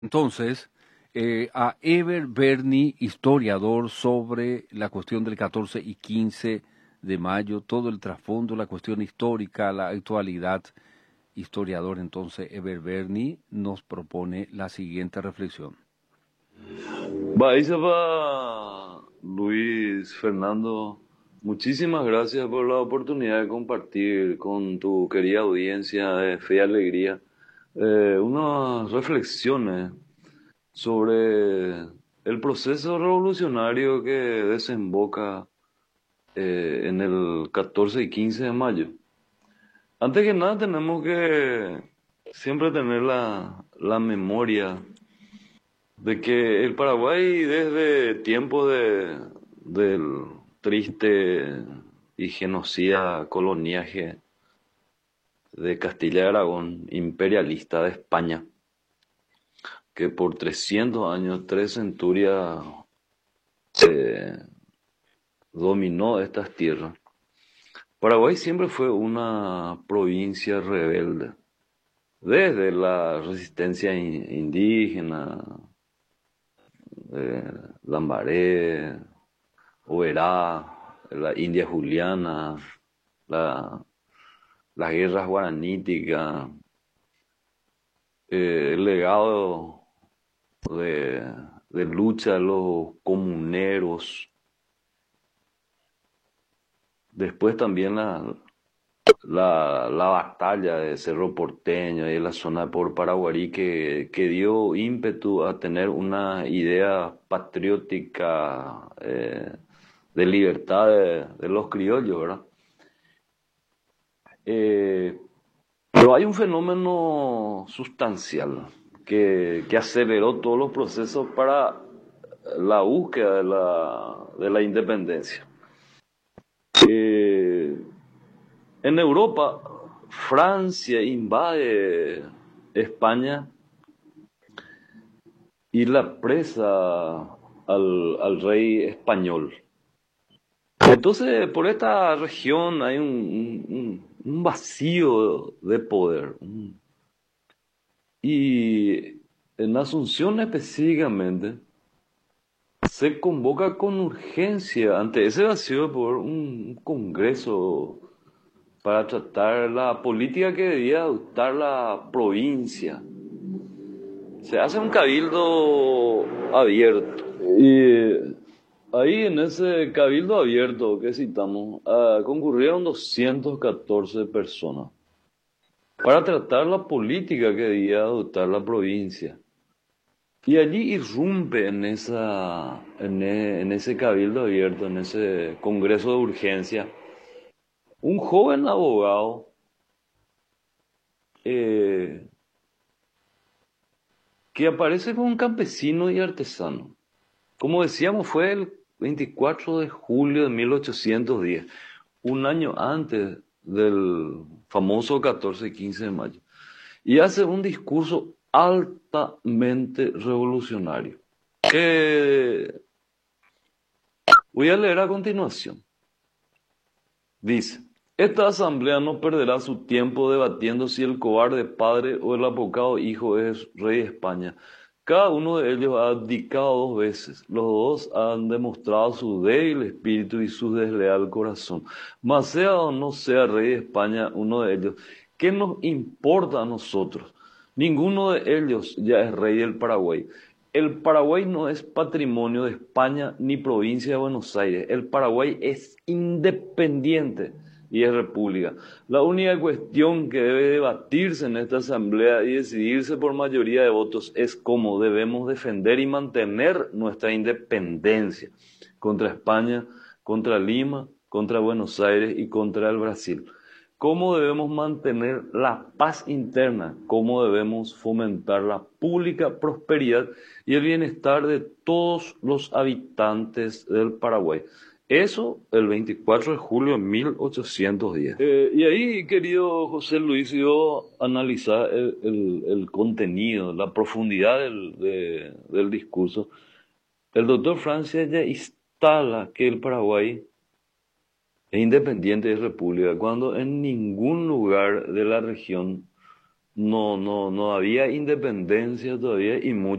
Entonces, a Ever Berni, historiador, sobre la cuestión del 14 y 15 de mayo, todo el trasfondo, la cuestión histórica, la actualidad. Historiador, entonces, Ever Berni nos propone la siguiente reflexión. Va, Luis Fernando, muchísimas gracias por la oportunidad de compartir con tu querida audiencia de Fe y Alegría unas reflexiones sobre el proceso revolucionario que desemboca en el 14 y 15 de mayo. Antes que nada tenemos que siempre tener la memoria de que el Paraguay desde tiempos del triste y genocida coloniaje de Castilla y Aragón, imperialista de España, que por 300 años, 3 centurias, dominó estas tierras. Paraguay siempre fue una provincia rebelde, desde la resistencia indígena, Lambaré, Oberá, la India Juliana, la, las guerras guaraníticas, el legado de, de lucha de los comuneros, después también la batalla de Cerro Porteño y la zona por Paraguarí que dio ímpetu a tener una idea patriótica de libertad de los criollos, ¿verdad? Eh, pero hay un fenómeno sustancial que aceleró todos los procesos para la búsqueda de la independencia. Eh, en Europa, Francia invade España y la presa al rey español. Entonces, por esta región hay un vacío de poder. Y en Asunción específicamente se convoca con urgencia ante ese vacío por un congreso para tratar la política que debía adoptar la provincia. Se hace un cabildo abierto. Y ahí en ese cabildo abierto que citamos, concurrieron 214 personas para tratar la política que debía adoptar la provincia. Y allí irrumpe en ese cabildo abierto, en ese congreso de urgencia, un joven abogado eh, que aparece como un campesino y artesano. Como decíamos, fue el 24 de julio de 1810, un año antes del famoso 14 y 15 de mayo. Y hace un discurso altamente revolucionario, que voy a leer a continuación. Dice: esta asamblea no perderá su tiempo debatiendo si el cobarde padre o el apocado hijo es rey de España. Cada uno de ellos ha abdicado 2 veces. Los dos han demostrado su débil espíritu y su desleal corazón. Mas sea o no sea rey de España uno de ellos, ¿qué nos importa a nosotros? Ninguno de ellos ya es rey del Paraguay. El Paraguay no es patrimonio de España ni provincia de Buenos Aires. El Paraguay es independiente y es república. La única cuestión que debe debatirse en esta asamblea y decidirse por mayoría de votos es cómo debemos defender y mantener nuestra independencia contra España, contra Lima, contra Buenos Aires y contra el Brasil. Cómo debemos mantener la paz interna, cómo debemos fomentar la pública prosperidad y el bienestar de todos los habitantes del Paraguay. Eso el 24 de julio de 1810. Y ahí, querido José Luis, yo analizar el contenido, la profundidad del discurso. El doctor Francia ya instala que el Paraguay es independiente de república cuando en ningún lugar de la región no había independencia todavía y